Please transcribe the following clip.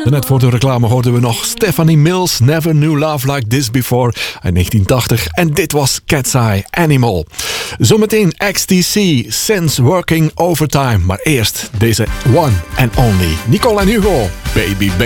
Net voor de reclame hoorden we nog Stephanie Mills, Never Knew Love Like This Before uit 1980. En dit was Cat's Eye, Animal. Zometeen XTC, Since Working Overtime. Maar eerst deze one and only Nicole en Hugo, Baby Baby.